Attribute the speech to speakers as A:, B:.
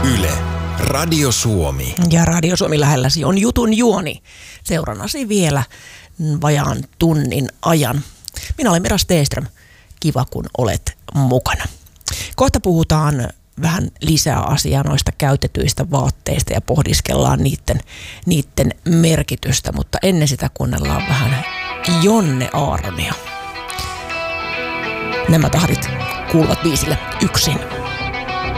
A: Yle, Radio Suomi.
B: Ja Radio Suomi lähelläsi on jutun juoni. Seurannasi vielä vajaan tunnin ajan. Minä olen Mira Stenström. Kiva, kun olet mukana. Kohta puhutaan vähän lisää asiaa noista käytetyistä vaatteista ja pohdiskellaan niiden merkitystä, mutta ennen sitä kuunnellaan vähän Jonne Aaronia. Nämä tahdit kuuluvat biisille Yksin.